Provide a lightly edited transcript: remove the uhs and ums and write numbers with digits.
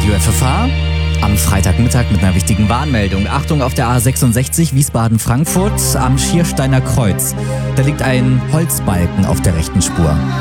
Radio FFH am Freitagmittag mit einer wichtigen Warnmeldung. Achtung auf der A66 Wiesbaden-Frankfurt am Schiersteiner Kreuz. Da liegt ein Holzbalken auf der rechten Spur.